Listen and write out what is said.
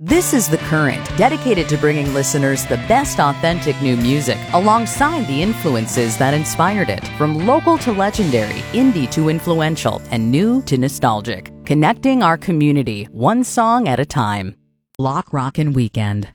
This is The Current, dedicated to bringing listeners the best authentic new music alongside the influences that inspired it, from local to legendary, indie to influential, and new to nostalgic. Connecting our community, one song at a time. Lock Rockin' Weekend.